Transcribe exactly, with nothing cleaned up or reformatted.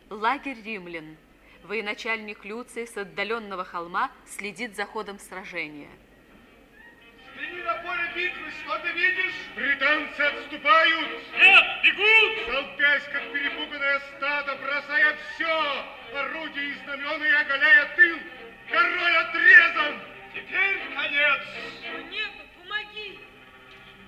Лагерь римлян. Военачальник Люций с отдаленного холма следит за ходом сражения. Взгляни на поле битвы, что ты видишь? Британцы отступают. Нет, бегут! Толпясь, как перепуганное стадо, бросая все, орудия и знамена и оголяя тыл. Король отрезан! Теперь конец! Нет!